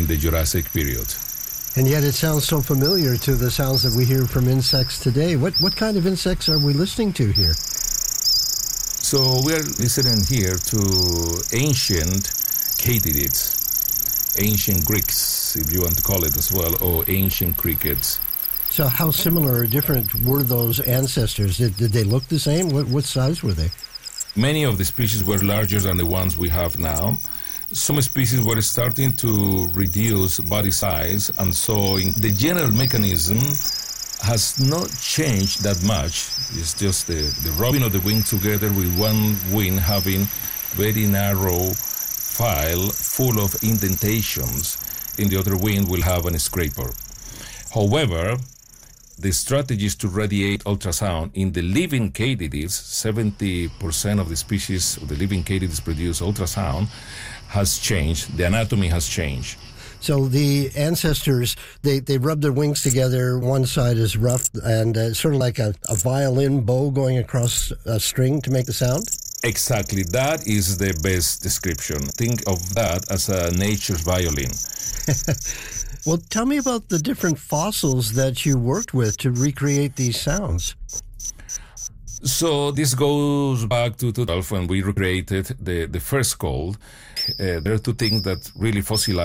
in the Jurassic period. And yet it sounds so familiar to the sounds that we hear from insects today. What kind of insects are we listening to here? So we are listening here to ancient katydids, ancient Greeks, if you want to call it as well, or ancient crickets. So how similar or different were those ancestors? Did they look the same? What size were they? Many of the species were larger than the ones we have now. Some species were starting to reduce body size, and so the general mechanism has not changed that much. It's just the rubbing of the wing together with one wing having very narrow file full of indentations. In the other wing will have a scraper. However, the strategies to radiate ultrasound in the living katydids, 70% of the species of the living katydids produce ultrasound, has changed. The anatomy has changed. So the ancestors, they rub their wings together. One side is rough and sort of like a violin bow going across a string to make the sound? Exactly. That is the best description. Think of that as a nature's violin. Well, tell me about the different fossils that you worked with to recreate these sounds. So this goes back to 2012 when we recreated the first call. There are two things that really fossilize